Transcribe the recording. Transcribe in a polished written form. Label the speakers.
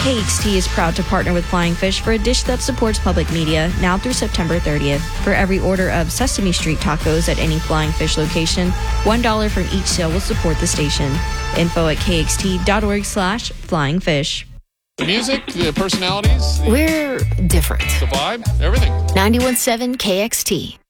Speaker 1: KXT is proud to partner with Flying Fish for a dish that supports public media now through September 30th. For every order of Sesame Street tacos at any Flying Fish location, $1 from each sale will support the station. Info at kxt.org/flyingfish.
Speaker 2: The music, the personalities.
Speaker 3: We're different.
Speaker 2: The vibe, everything.
Speaker 3: 91.7 KXT.